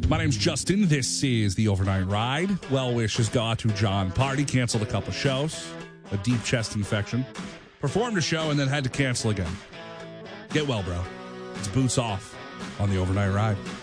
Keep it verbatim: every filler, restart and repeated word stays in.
My name's Justin. This is the Overnight Ride. Well wishes go out to John Party. Canceled a couple shows. A deep chest infection. Performed a show and then had to cancel again. Get well, bro. It's boots off on the Overnight Ride.